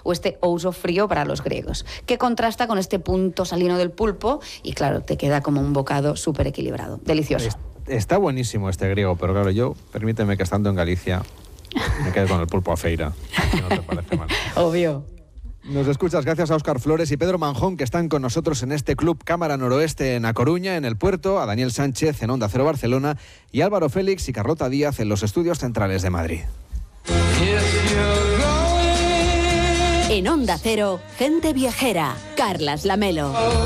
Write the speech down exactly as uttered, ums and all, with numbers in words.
o este ouso frío para los griegos, que contrasta con este punto salino del pulpo y claro, te queda como un bocado súper equilibrado, delicioso. Está buenísimo este griego, pero claro, yo, permíteme que estando en Galicia, me quede con el pulpo a feira, si no te parece mal. Obvio. Nos escuchas gracias a Óscar Flores y Pedro Manjón, que están con nosotros en este Club Cámara Noroeste en A Coruña, en el Puerto, a Daniel Sánchez en Onda Cero Barcelona y Álvaro Félix y Carlota Díaz en los estudios centrales de Madrid. En Onda Cero, Gente Viajera, Carlas Lamelo.